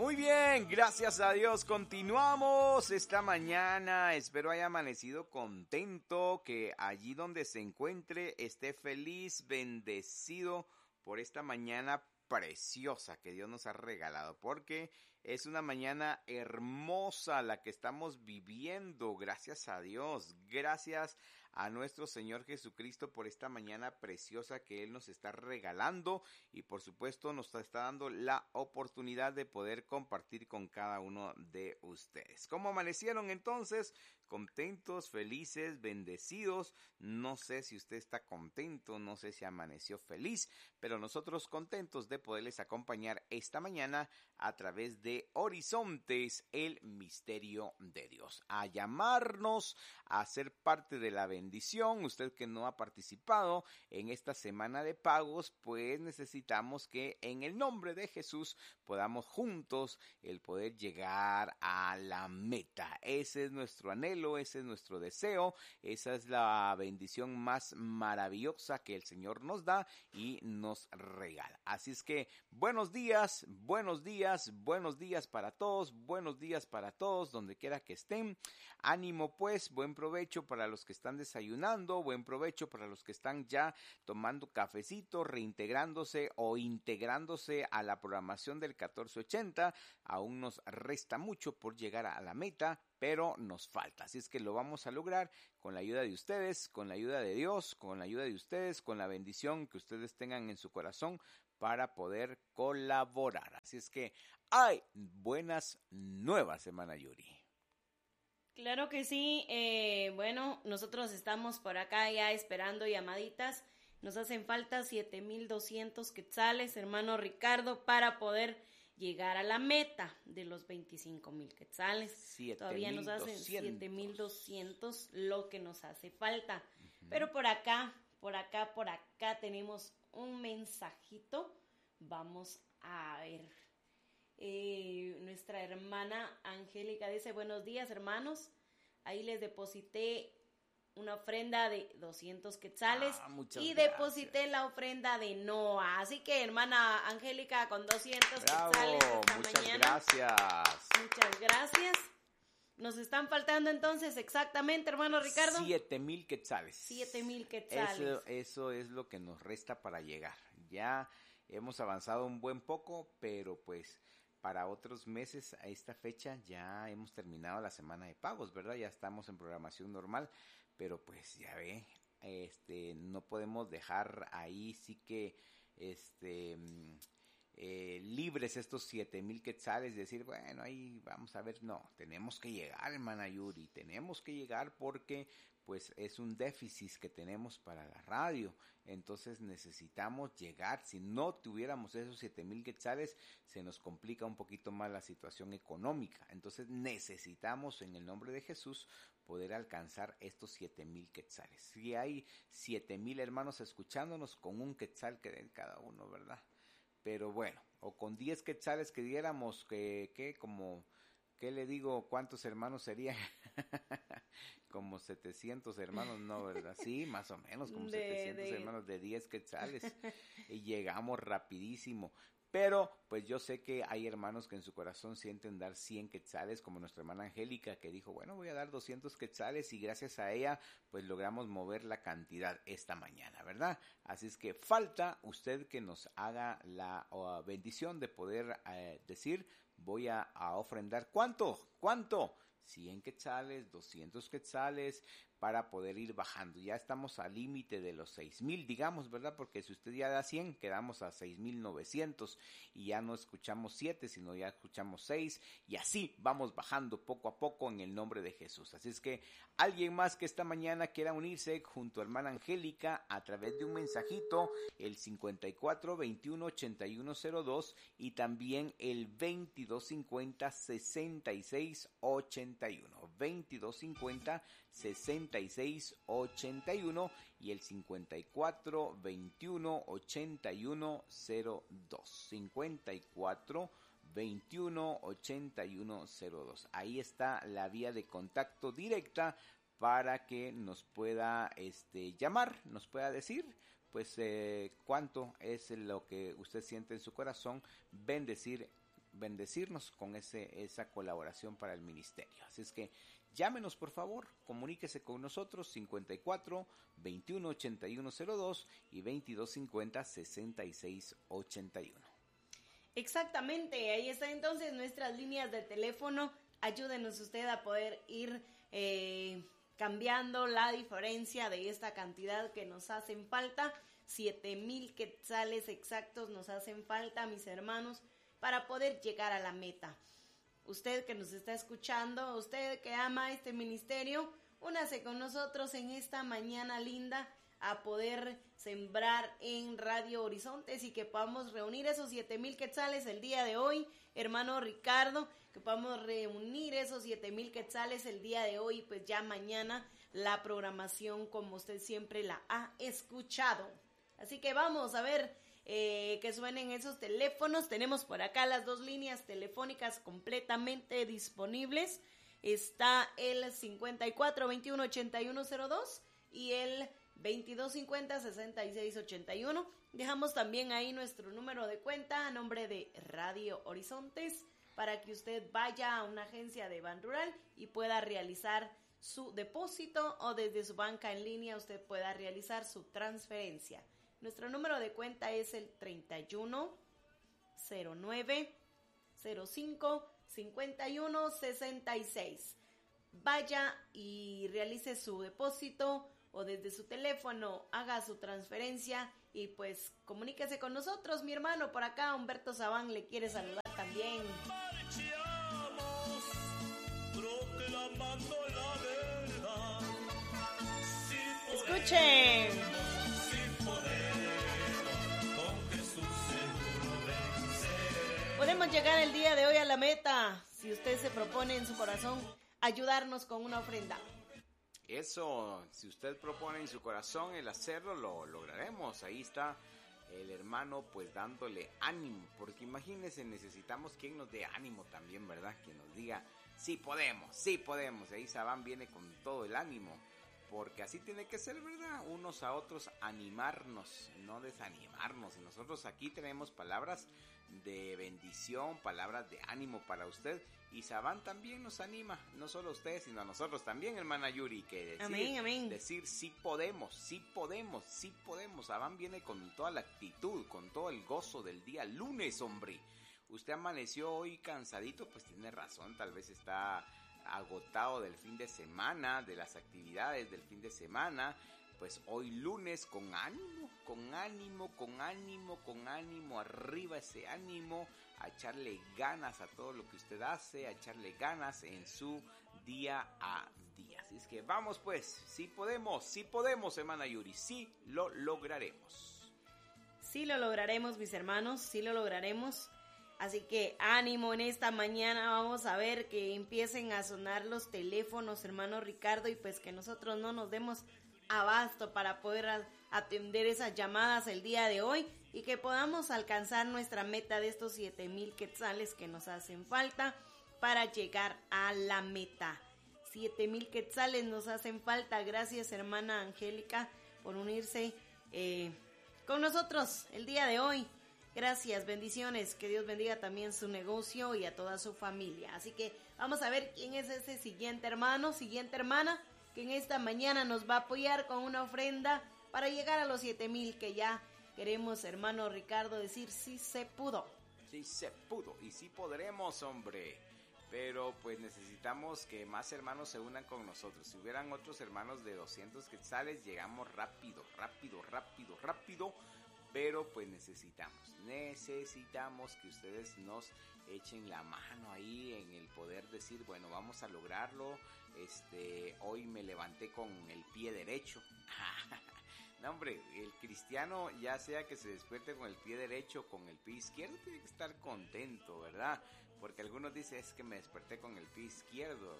Muy bien, gracias a Dios. Continuamos esta mañana. Espero haya amanecido contento, que allí donde se encuentre esté feliz, bendecido por esta mañana preciosa que Dios nos ha regalado, porque es una mañana hermosa la que estamos viviendo. Gracias a Dios, gracias a nuestro Señor Jesucristo por esta mañana preciosa que Él nos está regalando y por supuesto nos está dando la oportunidad de poder compartir con cada uno de ustedes. ¿Cómo amanecieron entonces? Contentos, felices, bendecidos. No sé si usted está contento, no sé si amaneció feliz, pero nosotros contentos de poderles acompañar esta mañana a través de Horizontes, el misterio de Dios. A llamarnos a ser parte de la bendición. Usted que no ha participado en esta semana de pagos, pues necesitamos que en el nombre de Jesús podamos juntos el poder llegar a la meta. Ese es nuestro anhelo, ese es nuestro deseo, esa es la bendición más maravillosa que el Señor nos da y nos regala. Así es que buenos días, buenos días, buenos días para todos, buenos días para todos, donde quiera que estén. Ánimo pues, buen provecho para los que están desayunando, buen provecho para los que están ya tomando cafecito, reintegrándose o integrándose a la programación del 1480. Aún nos resta mucho por llegar a la meta, pero nos falta. Así es que lo vamos a lograr con la ayuda de ustedes, con la ayuda de Dios, con la ayuda de ustedes, con la bendición que ustedes tengan en su corazón para poder colaborar. Así es que hay buenas nuevas, hermana Yuri. Claro que sí. Bueno, nosotros estamos por acá ya esperando llamaditas. Nos hacen falta 7,200 quetzales, hermano Ricardo, para poder llegar a la meta de los 25,000 quetzales. Todavía nos hacen 7,200 lo que nos hace falta. Pero por acá tenemos un mensajito. Vamos a ver. Nuestra hermana Angélica dice: buenos días, hermanos. Ahí les deposité una ofrenda de 200 quetzales y deposité la ofrenda de Noah. Así que, hermana Angélica, con 200 Bravo, quetzales esta muchas mañana. Gracias. Muchas gracias. Nos están faltando entonces exactamente, hermano Ricardo, 7,000 quetzales. 7,000 quetzales. Eso es lo que nos resta para llegar. Ya hemos avanzado un buen poco, pero pues para otros meses a esta fecha ya hemos terminado la semana de pagos, ¿verdad? Ya estamos en programación normal, pero pues ya ve, no podemos dejar ahí sí que libres estos 7,000 quetzales, decir, bueno, ahí vamos a ver. No, tenemos que llegar, hermana Yuri, tenemos que llegar porque pues es un déficit que tenemos para la radio, entonces necesitamos llegar. Si no tuviéramos esos 7,000 quetzales, se nos complica un poquito más la situación económica, entonces necesitamos en el nombre de Jesús poder alcanzar estos 7,000 quetzales. Si hay 7,000 hermanos escuchándonos, con un quetzal que den cada uno, ¿verdad? Pero bueno, o con 10 quetzales que diéramos, como, ¿qué le digo? ¿Cuántos hermanos serían? Como 700 hermanos, ¿no? ¿Verdad? Sí, más o menos, como 700 hermanos de 10 quetzales. Y llegamos rapidísimo. Pero, pues yo sé que hay hermanos que en su corazón sienten dar 100 quetzales, como nuestra hermana Angélica, que dijo, bueno, voy a dar 200 quetzales, y gracias a ella, pues logramos mover la cantidad esta mañana, ¿verdad? Así es que falta usted que nos haga la bendición de poder decir, voy a ofrendar, ¿cuánto? 100 quetzales, 200 quetzales, para poder ir bajando. Ya estamos al límite de los 6,000, digamos, ¿verdad? Porque si usted ya da 100, quedamos a 6,900 y ya no escuchamos 7, sino ya escuchamos 6, y así vamos bajando poco a poco en el nombre de Jesús. Así es que alguien más que esta mañana quiera unirse junto a hermana Angélica a través de un mensajito, el 54 21 81 02 y también el 2250 66 81, 2250 66 81 y el 54 21 81 02, 54 21 81 02. Ahí está la vía de contacto directa para que nos pueda llamar, nos pueda decir pues cuánto es lo que usted siente en su corazón, bendecir bendecirnos con esa colaboración para el ministerio. Así es que llámenos, por favor, comuníquese con nosotros 54 21 81 02 y 22 50 66 81. Exactamente, ahí está entonces nuestras líneas de teléfono. Ayúdenos usted a poder ir cambiando la diferencia de esta cantidad que nos hacen falta. 7,000 quetzales exactos nos hacen falta, mis hermanos, para poder llegar a la meta. Usted que nos está escuchando, usted que ama este ministerio, únase con nosotros en esta mañana linda a poder sembrar en Radio Horizontes y que podamos reunir esos 7,000 quetzales el día de hoy, hermano Ricardo, que podamos reunir esos 7,000 quetzales el día de hoy, pues ya mañana la programación como usted siempre la ha escuchado. Así que vamos a ver que suenen esos teléfonos. Tenemos por acá las dos líneas telefónicas completamente disponibles. Está el 54 21 81 02 y el 22 50 66 81. Dejamos también ahí nuestro número de cuenta a nombre de Radio Horizontes para que usted vaya a una agencia de Ban Rural y pueda realizar su depósito, o desde su banca en línea usted pueda realizar su transferencia. Nuestro número de cuenta es el 31 09 05 51 66. Vaya y realice su depósito o desde su teléfono haga su transferencia y pues comuníquese con nosotros, mi hermano. Por acá Humberto Sabán le quiere saludar también. Escuchen. Podemos llegar el día de hoy a la meta si usted se propone en su corazón ayudarnos con una ofrenda. Eso, si usted propone en su corazón el hacerlo, lo lograremos. Ahí está el hermano pues dándole ánimo, porque imagínense, necesitamos quien nos dé ánimo también, ¿verdad? Quien nos diga, sí podemos, sí podemos. Ahí Sabán viene con todo el ánimo, porque así tiene que ser, ¿verdad? Unos a otros animarnos, no desanimarnos. Y nosotros aquí tenemos palabras de bendición, palabras de ánimo para usted. Y Sabán también nos anima, no solo a ustedes, sino a nosotros también, hermana Yuri, que decir, amén. Decir sí podemos, sí podemos, sí podemos. Sabán viene con toda la actitud, con todo el gozo del día lunes, hombre. Usted amaneció hoy cansadito, pues tiene razón, tal vez está agotado del fin de semana, de las actividades del fin de semana. Pues hoy lunes con ánimo, con ánimo, con ánimo, con ánimo, arriba ese ánimo, a echarle ganas a todo lo que usted hace, a echarle ganas en su día a día. Así es que vamos pues, sí podemos, hermana Yuri, sí lo lograremos. Sí lo lograremos, mis hermanos, sí lo lograremos. Así que ánimo en esta mañana, vamos a ver que empiecen a sonar los teléfonos, hermano Ricardo, y pues que nosotros no nos demos abasto para poder atender esas llamadas el día de hoy y que podamos alcanzar nuestra meta de estos 7,000 quetzales que nos hacen falta para llegar a la meta. 7,000 quetzales nos hacen falta. Gracias, hermana Angélica, por unirse con nosotros el día de hoy. Gracias, bendiciones, que Dios bendiga también su negocio y a toda su familia. Así que vamos a ver quién es ese siguiente hermano, siguiente hermana, que en esta mañana nos va a apoyar con una ofrenda para llegar a los 7,000 que ya queremos, hermano Ricardo, decir sí se pudo. Sí se pudo y sí podremos, hombre. Pero pues necesitamos que más hermanos se unan con nosotros. Si hubieran otros hermanos de 200 quetzales, llegamos rápido. Pero pues necesitamos que ustedes nos echen la mano ahí en el poder decir, bueno, vamos a lograrlo. Hoy me levanté con el pie derecho. No, hombre, el cristiano, ya sea que se despierte con el pie derecho o con el pie izquierdo, tiene que estar contento, ¿verdad? Porque algunos dicen, es que me desperté con el pie izquierdo.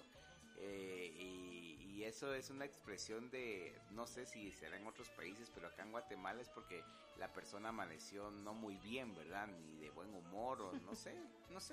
Y eso es una expresión de, no sé si será en otros países, pero acá en Guatemala es porque la persona amaneció no muy bien, ¿verdad? Ni de buen humor, o no sé,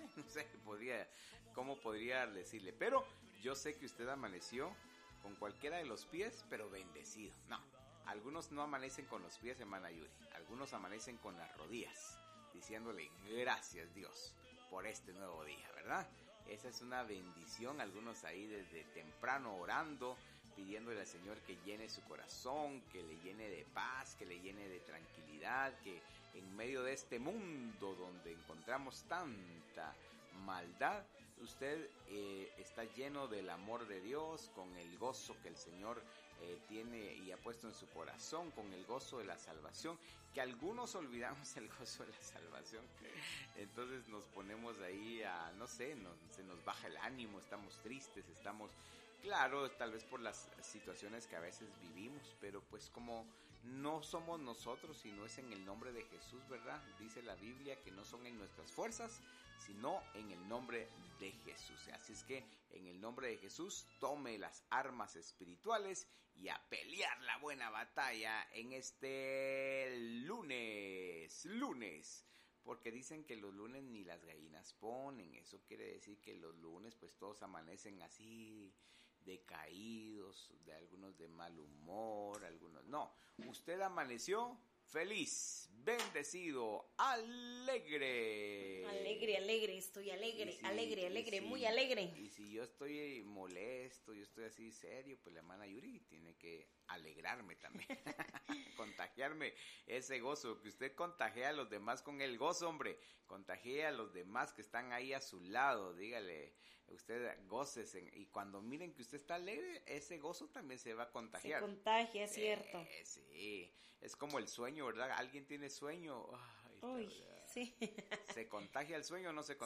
cómo podría decirle. Pero yo sé que usted amaneció con cualquiera de los pies, pero bendecido. No, algunos no amanecen con los pies, hermana Yuri. Algunos amanecen con las rodillas, diciéndole, gracias Dios. por este nuevo día, ¿verdad? Esa es una bendición, algunos ahí desde temprano orando, pidiéndole al Señor que llene su corazón, que le llene de paz, que le llene de tranquilidad, que en medio de este mundo donde encontramos tanta maldad, usted está lleno del amor de Dios, con el gozo que el Señor tiene y ha puesto en su corazón, con el gozo de la salvación, que algunos olvidamos el gozo de la salvación, entonces nos ponemos ahí a, no sé, se nos baja el ánimo, estamos tristes, estamos, claro, tal vez por las situaciones que a veces vivimos, pero pues como no somos nosotros, sino es en el nombre de Jesús, ¿verdad? Dice la Biblia que no son en nuestras fuerzas, sino en el nombre de Jesús. Así es que en el nombre de Jesús tome las armas espirituales y a pelear la buena batalla en este lunes. Porque dicen que los lunes ni las gallinas ponen. Eso quiere decir que los lunes pues todos amanecen así decaídos, de algunos de mal humor, algunos no. Usted amaneció feliz, bendecido, alegre. Alegre, estoy alegre, alegre, muy alegre. Y si yo estoy molesto, yo estoy así serio, pues la hermana Yuri tiene que alegrarme también, contagiarme ese gozo, que usted contagie a los demás con el gozo, hombre, contagie a los demás que están ahí a su lado, dígale, usted gócese, y cuando miren que usted está alegre, ese gozo también se va a contagiar. Se contagia, es cierto. Sí, es como el sueño, ¿verdad? ¿Alguien tiene sueño? Ay, uy, sí. ¿Se contagia el sueño o no se contagia?